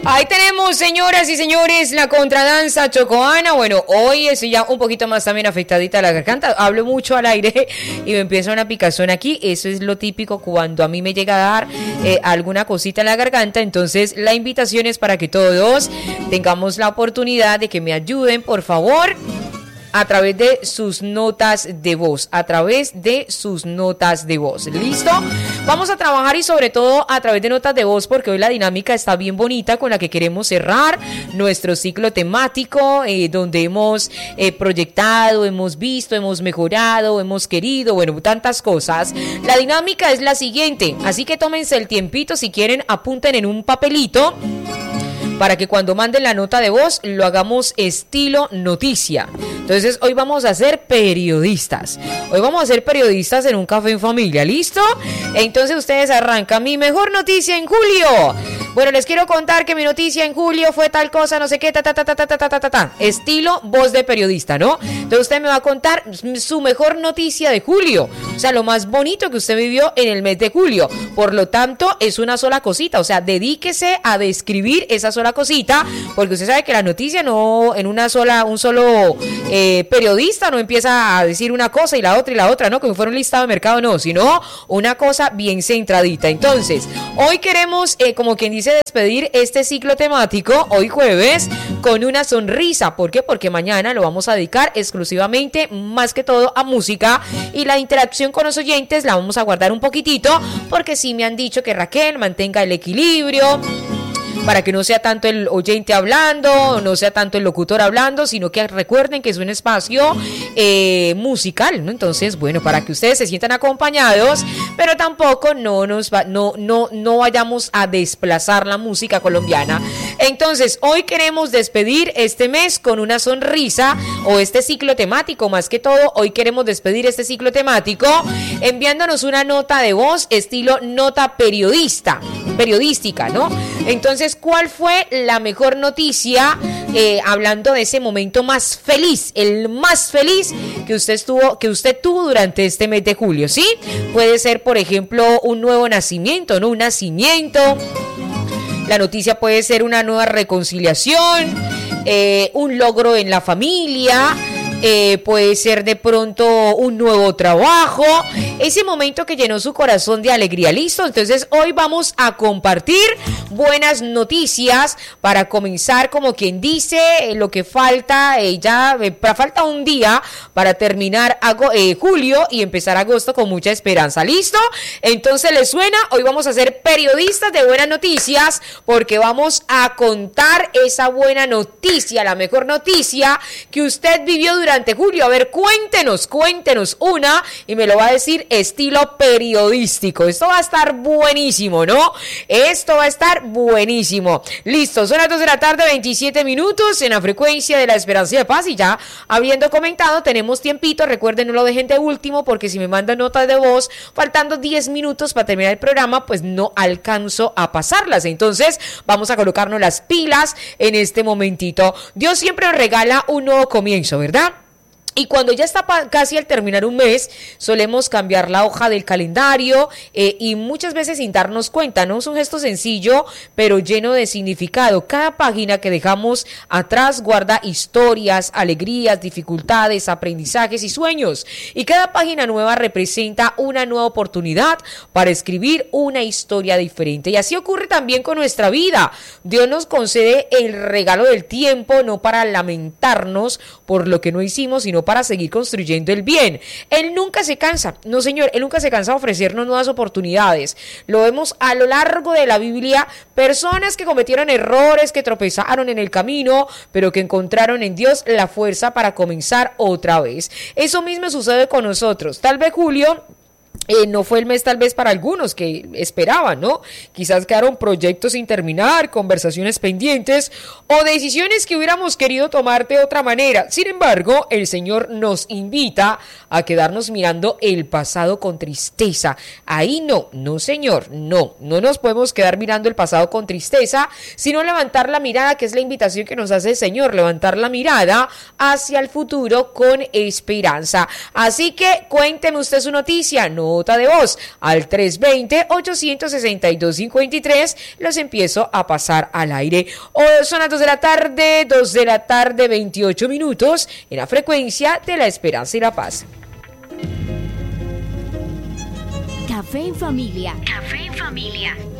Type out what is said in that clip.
Ahí tenemos, señoras y señores, la contradanza chocoana. Bueno, hoy estoy ya un poquito más también afectadita la garganta. Hablo mucho al aire y me empieza una picazón aquí. Eso es lo típico cuando a mí me llega a dar alguna cosita en la garganta. Entonces, la invitación es para que todos tengamos la oportunidad de que me ayuden, por favor, a través de sus notas de voz, ¿listo? Vamos a trabajar y sobre todo a través de notas de voz, porque hoy la dinámica está bien bonita con la que queremos cerrar nuestro ciclo temático, donde hemos proyectado, hemos visto, hemos mejorado, hemos querido, bueno, tantas cosas. La dinámica es la siguiente, así que tómense el tiempito, si quieren apunten en un papelito, para que cuando manden la nota de voz lo hagamos estilo noticia. Entonces hoy vamos a ser periodistas. Hoy vamos a ser periodistas en un café en familia, ¿listo? Entonces ustedes arrancan. Mi mejor noticia en julio. Bueno, les quiero contar que mi noticia en julio fue tal cosa, no sé qué, estilo voz de periodista, ¿no? Entonces usted me va a contar su mejor noticia de julio. O sea, lo más bonito que usted vivió en el mes de julio. Por lo tanto, es una sola cosita. O sea, dedíquese a describir esa sola cosita, porque usted sabe que la noticia no, en un solo periodista no empieza a decir una cosa y la otra, ¿no? Como fuera un listado de mercado, no, sino una cosa bien centradita. Entonces, hoy queremos, como quien dice, despedir este ciclo temático, hoy jueves, con una sonrisa. ¿Por qué? Porque mañana lo vamos a dedicar exclusivamente, más que todo, a música, y la interacción con los oyentes la vamos a guardar un poquitito, porque sí me han dicho que Raquel mantenga el equilibrio, para que no sea tanto el oyente hablando, no sea tanto el locutor hablando, sino que recuerden que es un espacio musical, ¿no? Entonces, bueno, para que ustedes se sientan acompañados, pero tampoco no vayamos a desplazar la música colombiana. Entonces, hoy queremos despedir este mes con una sonrisa, o este ciclo temático, más que todo, hoy queremos despedir este ciclo temático enviándonos una nota de voz estilo nota periodística, ¿no? Entonces, ¿cuál fue la mejor noticia? Hablando de ese momento más feliz, el más feliz que usted tuvo durante este mes de julio, ¿sí? Puede ser, por ejemplo, un nuevo nacimiento, ¿no? Un nacimiento. La noticia puede ser una nueva reconciliación, un logro en la familia. Puede ser de pronto un nuevo trabajo, ese momento que llenó su corazón de alegría. ¿Listo? Entonces hoy vamos a compartir buenas noticias para comenzar, como quien dice, lo que falta, falta un día para terminar julio y empezar agosto con mucha esperanza. ¿Listo? Entonces, ¿les suena? Hoy vamos a ser periodistas de buenas noticias, porque vamos a contar esa buena noticia, la mejor noticia que usted vivió durante julio. A ver, cuéntenos una, y me lo va a decir estilo periodístico. Esto va a estar buenísimo, ¿no? Esto va a estar buenísimo. Listo, son las 2 de la tarde, 27 minutos en la frecuencia de la Esperanza de Paz, y ya habiendo comentado, tenemos tiempito. Recuerden, no lo dejen de último, porque si me mandan notas de voz faltando 10 minutos para terminar el programa, pues no alcanzo a pasarlas. Entonces, vamos a colocarnos las pilas en este momentito. Dios siempre nos regala un nuevo comienzo, ¿verdad? Y cuando ya está casi al terminar un mes, solemos cambiar la hoja del calendario y muchas veces sin darnos cuenta, ¿no? Es un gesto sencillo, pero lleno de significado. Cada página que dejamos atrás guarda historias, alegrías, dificultades, aprendizajes y sueños. Y cada página nueva representa una nueva oportunidad para escribir una historia diferente. Y así ocurre también con nuestra vida. Dios nos concede el regalo del tiempo, no para lamentarnos por lo que no hicimos, sino para seguir construyendo el bien. Él nunca se cansa, no señor, Él nunca se cansa de ofrecernos nuevas oportunidades. Lo vemos a lo largo de la Biblia, personas que cometieron errores, que tropezaron en el camino, pero que encontraron en Dios la fuerza para comenzar otra vez. Eso mismo sucede con nosotros. Tal vez julio no fue el mes tal vez para algunos que esperaban, ¿no? Quizás quedaron proyectos sin terminar, conversaciones pendientes o decisiones que hubiéramos querido tomar de otra manera. Sin embargo, el Señor nos invita a quedarnos mirando el pasado con tristeza. Ahí no señor, no nos podemos quedar mirando el pasado con tristeza, sino levantar la mirada, que es la invitación que nos hace el Señor, levantar la mirada hacia el futuro con esperanza. Así que cuénteme usted su noticia, no nota de voz al 320-862-53. Los empiezo a pasar al aire. Son las 2 de la tarde, 28 minutos, en la frecuencia de la esperanza y la paz. Café en familia. Café en familia.